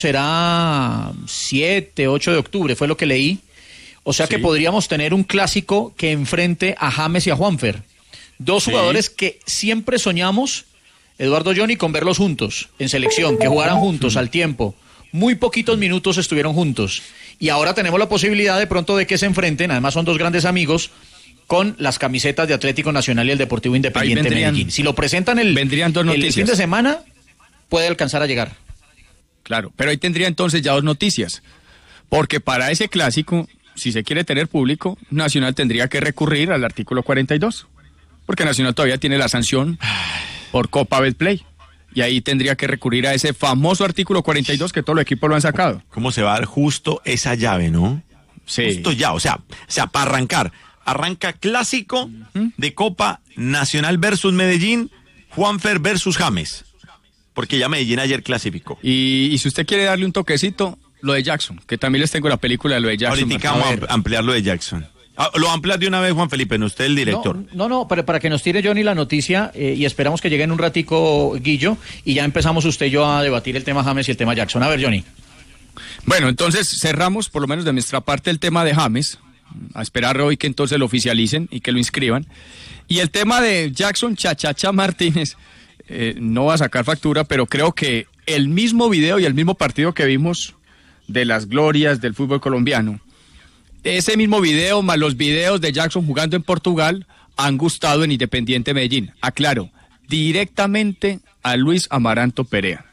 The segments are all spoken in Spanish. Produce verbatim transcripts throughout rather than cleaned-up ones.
será siete, ocho de octubre, fue lo que leí. O sea sí. que podríamos tener un clásico que enfrente a James y a Juanfer. Dos sí. jugadores que siempre soñamos, Eduardo, Johnny, con verlos juntos en selección, que jugaran juntos al tiempo. Muy poquitos minutos estuvieron juntos. Y ahora tenemos la posibilidad de pronto de que se enfrenten, además son dos grandes amigos, con las camisetas de Atlético Nacional y el Deportivo Independiente vendrían, Medellín. Si lo presentan el, vendrían dos el fin de semana, puede alcanzar a llegar. Claro, pero ahí tendría entonces ya dos noticias. Porque para ese clásico, si se quiere tener público, Nacional tendría que recurrir al artículo cuarenta y dos. Porque Nacional todavía tiene la sanción por Copa Betplay. Y ahí tendría que recurrir a ese famoso artículo cuarenta y dos que todos los equipos lo han sacado. ¿Cómo se va a dar justo esa llave, no? Sí. Justo ya, o sea, o sea, para arrancar. Arranca clásico uh-huh. de Copa Nacional versus Medellín, Juanfer versus James. Porque ya Medellín ayer clasificó. Y, y si usted quiere darle un toquecito, lo de Jackson, que también les tengo la película de lo de Jackson. Ahorita vamos a ampliar lo de Jackson. Ah, lo amplias de una vez, Juan Felipe, no usted el director. No, no, no para, para que nos tire Johnny la noticia eh, y esperamos que llegue en un ratico Guillo y ya empezamos usted y yo a debatir el tema James y el tema Jackson. A ver, Johnny. Bueno, entonces cerramos por lo menos de nuestra parte el tema de James, a esperar hoy que entonces lo oficialicen y que lo inscriban. Y el tema de Jackson Chachacha Martínez eh, no va a sacar factura, pero creo que el mismo video y el mismo partido que vimos de las glorias del fútbol colombiano, ese mismo video más los videos de Jackson jugando en Portugal han gustado en Independiente Medellín. Aclaro, directamente a Luis Amaranto Perea.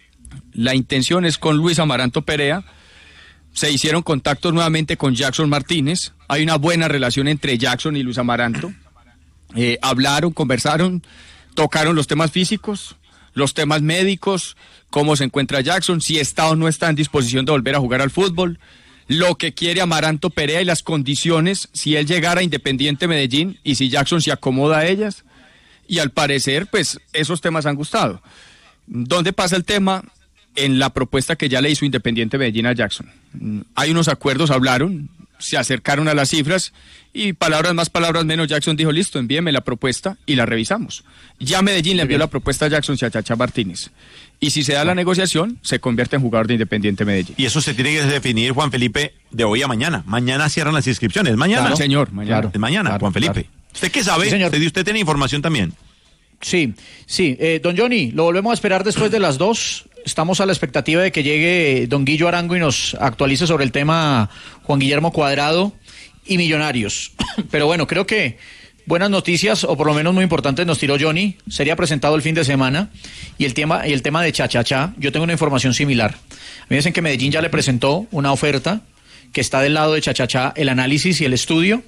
La intención es con Luis Amaranto Perea. Se hicieron contactos nuevamente con Jackson Martínez. Hay una buena relación entre Jackson y Luis Amaranto. Eh, hablaron, conversaron, tocaron los temas físicos, los temas médicos, cómo se encuentra Jackson, si está o no está en disposición de volver a jugar al fútbol, lo que quiere Amaranto Perea y las condiciones si él llegara a Independiente Medellín y si Jackson se acomoda a ellas. Y al parecer, pues, esos temas han gustado. ¿Dónde pasa el tema? En la propuesta que ya le hizo Independiente Medellín a Jackson. Hay unos acuerdos, hablaron, se acercaron a las cifras y palabras más, palabras menos, Jackson dijo, listo, envíeme la propuesta y la revisamos. Ya Medellín le envió la propuesta a Jackson Chachacha Martínez. Y si se da la negociación, se convierte en jugador de Independiente Medellín. Y eso se tiene que definir, Juan Felipe, de hoy a mañana. Mañana cierran las inscripciones. Mañana. Claro, señor, mañana. Es mañana, claro, Juan Felipe. Claro. ¿Usted qué sabe? Sí, señor. ¿Usted, usted tiene información también? Sí, sí. Eh, don Johnny, lo volvemos a esperar después de las dos. Estamos a la expectativa de que llegue don Guillo Arango y nos actualice sobre el tema Juan Guillermo Cuadrado y Millonarios. Pero bueno, creo que buenas noticias, o por lo menos muy importantes, nos tiró Johnny. Sería presentado el fin de semana. Y el tema, y el tema de Chachachá, yo tengo una información similar. Me dicen que Medellín ya le presentó una oferta que está del lado de Chachachá, el análisis y el estudio.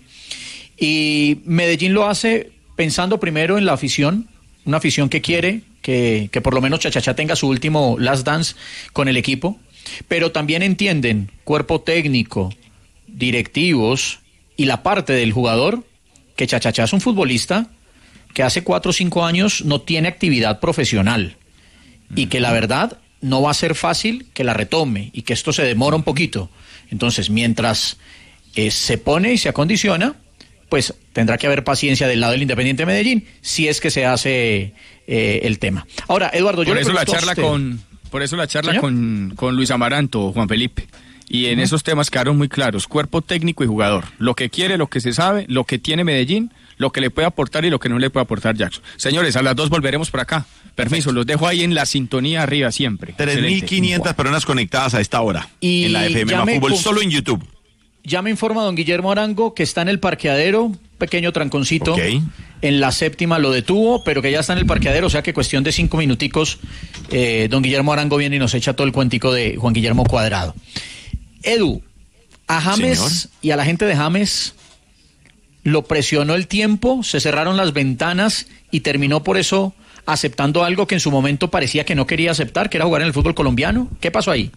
Y Medellín lo hace pensando primero en la afición, una afición que quiere que, que por lo menos Chachachá tenga su último last dance con el equipo, pero también entienden, cuerpo técnico, directivos y la parte del jugador, que Chachachá es un futbolista que hace cuatro o cinco años no tiene actividad profesional y que la verdad no va a ser fácil que la retome y que esto se demora un poquito. Entonces, mientras eh, se pone y se acondiciona, pues tendrá que haber paciencia del lado del Independiente Medellín, si es que se hace eh, el tema. Ahora, Eduardo, yo por le eso la pregunto charla a usted, con Por eso la charla con, con Luis Amaranto, Juan Felipe. Y en uh-huh. esos temas quedaron muy claros, cuerpo técnico y jugador. Lo que quiere, lo que se sabe, lo que tiene Medellín, lo que le puede aportar y lo que no le puede aportar Jackson. Señores, a las dos volveremos por acá. Permiso, los dejo ahí en la sintonía arriba siempre. tres mil quinientas personas conectadas a esta hora y en la F M Fútbol, solo en YouTube. Ya me informa don Guillermo Arango que está en el parqueadero, pequeño tranconcito, okay. En la séptima lo detuvo, pero que ya está en el parqueadero, o sea que cuestión de cinco minuticos, eh, don Guillermo Arango viene y nos echa todo el cuentico de Juan Guillermo Cuadrado. Edu, a James Señor. Y a la gente de James lo presionó el tiempo, se cerraron las ventanas y terminó por eso aceptando algo que en su momento parecía que no quería aceptar, que era jugar en el fútbol colombiano. ¿Qué pasó ahí?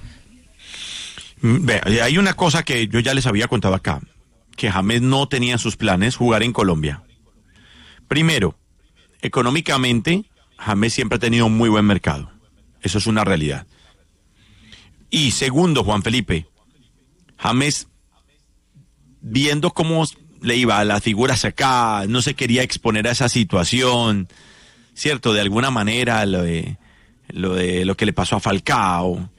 Ve, hay una cosa que yo ya les había contado acá, que James no tenía en sus planes jugar en Colombia. Primero, económicamente, James siempre ha tenido un muy buen mercado. Eso es una realidad. Y segundo, Juan Felipe, James, viendo cómo le iba a las figuras acá, no se quería exponer a esa situación, ¿cierto? De alguna manera, lo de lo, de, lo que le pasó a Falcao,